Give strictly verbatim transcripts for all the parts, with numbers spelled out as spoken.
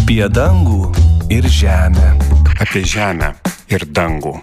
Apie dangų ir žemę. Apie žemę ir dangų.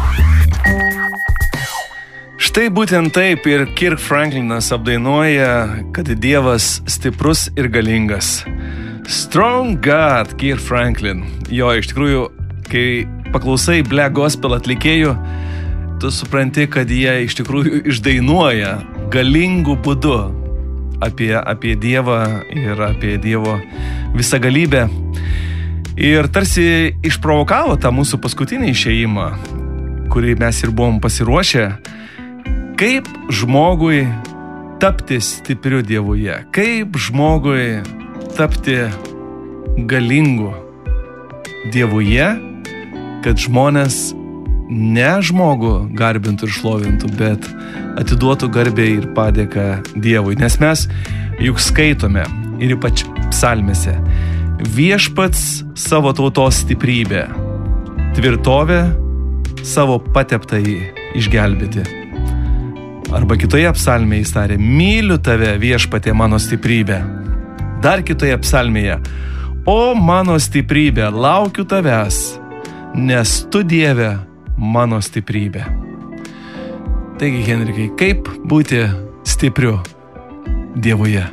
Štai būtent taip ir Kirk Franklinas apdainuoja, kad Dievas stiprus ir galingas. Strong God, Kirk Franklin. Jo, iš tikrųjų, kai paklausai Black Gospel atlikėjų, tu supranti, kad jie iš tikrųjų išdainuoja galingų būdu apie, apie Dievą ir apie Dievo visą galybę. Ir tarsi išprovokavo tą mūsų paskutinį išėjimą, kurį mes ir buvom pasiruošę, kaip žmogui tapti stipriu Dievuje, kaip žmogui tapti galingu Dievuje, kad žmonės ne žmogų garbintų ir šlovintų, bet atiduotų garbę ir padėką Dievui. Nes mes juk skaitome ir ypač psalmėse: viešpats savo tautos stiprybė, tvirtovė savo pateptąjį išgelbėti. Arba kitoje psalmėje jis tarė: myliu tave, viešpatie, mano stiprybė. Dar kitoje psalmėje: o mano stiprybė, laukiu tavęs, nes tu, Dieve, mano stiprybė. Taigi, Henrikai, kaip būti stipriu Dievuje?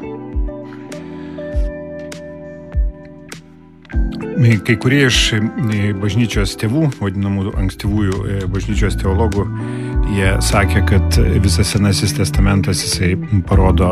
Kai kurie iš bažnyčios tėvų, vadinamų ankstyvųjų bažnyčios teologų, jie sakė, kad visas Senasis testamentas jisai parodo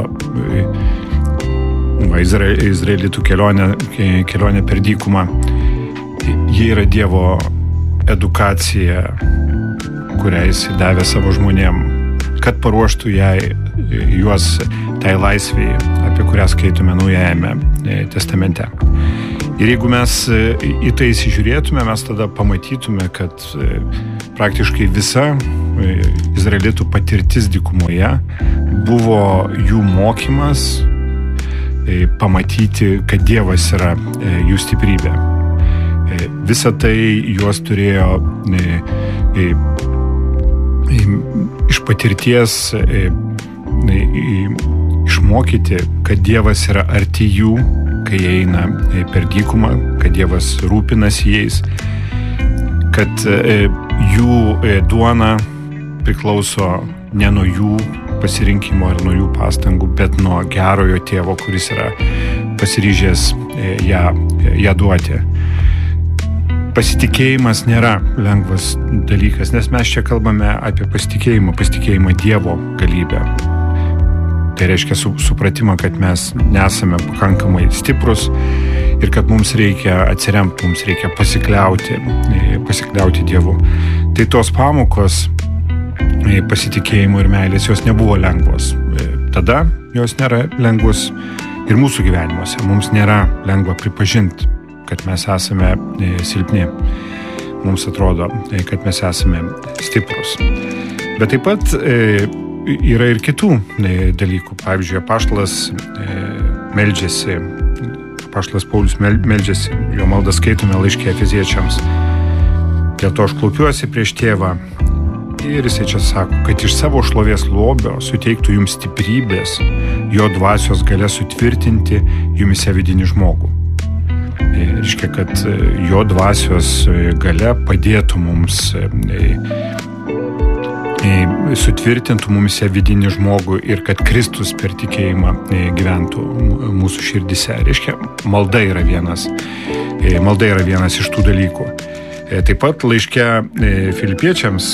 va, Izraelitų kelionę, kelionę per dykumą. Jie yra Dievo edukacija, kurią jis davė savo žmonėm, kad paruoštų jai, juos tai laisvei, apie kurią skaitome Naujajame testamente. Ir jeigu mes į tai įsižiūrėtume, mes tada pamatytume, kad praktiškai visa Izraelitų patirtis dykumoje buvo jų mokymas pamatyti, kad Dievas yra jų stiprybė. Visa tai juos turėjo iš patirties išmokyti, kad Dievas yra arti jų, kai jie eina per dykumą, kad Dievas rūpinasi jais, kad jų duona priklauso ne nuo jų pasirinkimo ar nuo jų pastangų, bet nuo gerojo tėvo, kuris yra pasiryžęs ją, ją duoti. Pasitikėjimas nėra lengvas dalykas, nes mes čia kalbame apie pasitikėjimą, pasitikėjimą Dievo galybę. Tai reiškia supratimą, kad mes nesame pakankamai stiprus ir kad mums reikia atsiremti, mums reikia pasikliauti, pasikliauti Dievu. Tai tos pamokos pasitikėjimo ir meilės jos nebuvo lengvos. Tada jos nėra lengvos ir mūsų gyvenimuose. Mums nėra lengva pripažinti, kad mes esame silpni. Mums atrodo, kad mes esame stiprus. Bet taip pat yra ir kitų dalykų. Pavyzdžiui, apaštalas meldžiasi, apaštalas Paulius meldžiasi, jo maldą skaitome laiške Efeziečiams. Dėl to aš klaupiuosi prieš tėvą ir jisai čia sako, kad iš savo šlovės lobio suteiktų jums stiprybės, jo dvasios galia sutvirtinti jumise vidinį žmogų. Reiškia, kad jo dvasios galia padėtų mums sutvirtintų mumise vidinį žmogų ir kad Kristus per tikėjimą gyventų mūsų širdise. Reiškia, malda yra vienas, malda yra vienas iš tų dalykų. Taip pat laiške Filipiečiams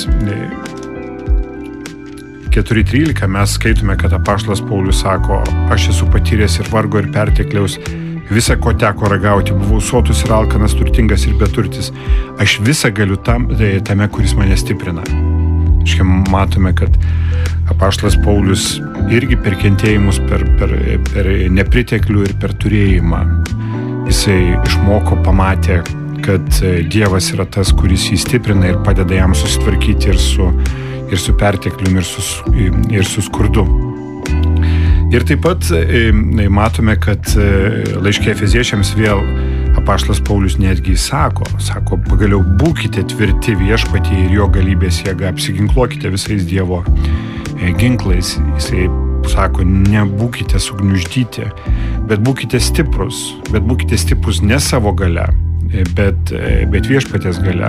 keturi trylika mes skaitome, kad apaštalas Paulius sako: aš esu patyręs ir vargo ir pertekliaus, visa ko teko ragauti, buvau sotus ir alkanas, turtingas ir beturtis. Aš visą galiu tam, tame, kuris mane stiprina. Iškia, matome, kad apaštalas Paulius irgi per kentėjimus, per, per, per nepriteklių ir per turėjimą, jisai išmoko, pamatė, kad Dievas yra tas, kuris jį stiprina ir padeda jam susitvarkyti ir su, ir su pertekliumi, ir su, ir su skurdu. Ir taip pat matome, kad laiške Efeziečiams vėl apaštalas Paulius netgi sako, sako, pagaliau būkite tvirti viešpatyje ir jo galybės jėga, apsiginkluokite visais Dievo ginklais. Jisai sako, nebūkite sugniuždyti, bet būkite stiprus, bet būkite stiprus ne savo galia, bet, bet viešpaties galia.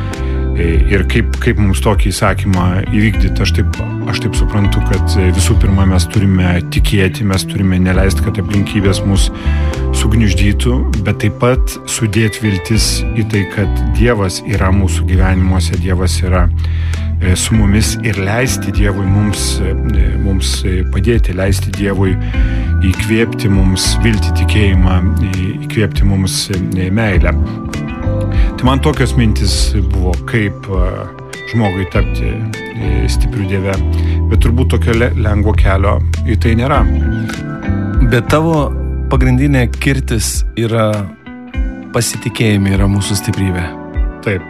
Ir kaip, kaip mums tokį įsakymą įvykdyti, aš taip, aš taip suprantu, kad visų pirma mes turime tikėti, mes turime neleisti, kad aplinkybės mus sugniuždytų, bet taip pat sudėti viltis į tai, kad Dievas yra mūsų gyvenimuose, Dievas yra su mumis ir leisti Dievui mums, mums padėti, leisti Dievui įkvėpti mums viltį, tikėjimą, įkvėpti mums meilę. Tai man tokios mintis buvo, kaip žmogui tapti stipriu Dieve, bet turbūt tokio lengvo kelio į tai nėra. Bet tavo pagrindinė kirtis yra pasitikėjimai, yra mūsų stiprybė. Taip.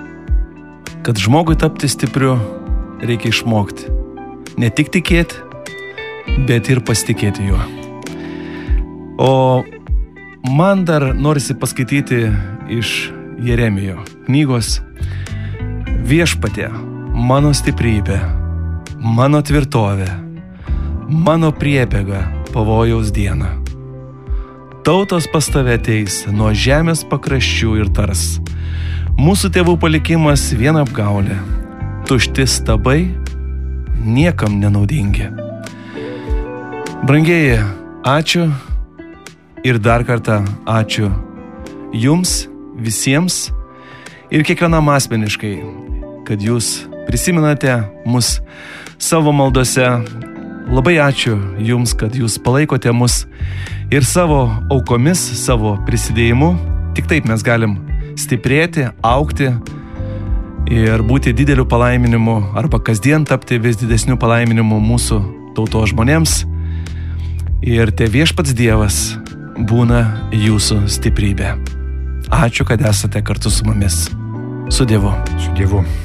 Kad žmogui tapti stipriu, reikia išmokti. Ne tik tikėti, bet ir pasitikėti juo. O man dar norisi paskaityti iš Jeremijo knygos: Viešpatie, mano stiprybė, mano tvirtovė, mano priebėga pavojaus dieną. Tautos pas tave ateis nuo žemės pakraščių ir tars: mūsų tėvų palikimas vien apgaulė, tušti stabai, niekam nenaudingi. Brangieji, ačiū ir dar kartą ačiū jums visiems ir kiekvienam asmeniškai, kad jūs prisimenate mus savo maldose. Labai ačiū jums, kad jūs palaikote mus ir savo aukomis, savo prisidėjimu. Tik taip mes galim stiprėti, augti ir būti dideliu palaiminimu arba kasdien tapti vis didesniu palaiminimu mūsų tautos žmonėms. Ir te viešpats Dievas būna jūsų stiprybė. Ačiū, kad esate kartu su mumis. Su Dievu. Su Dievu.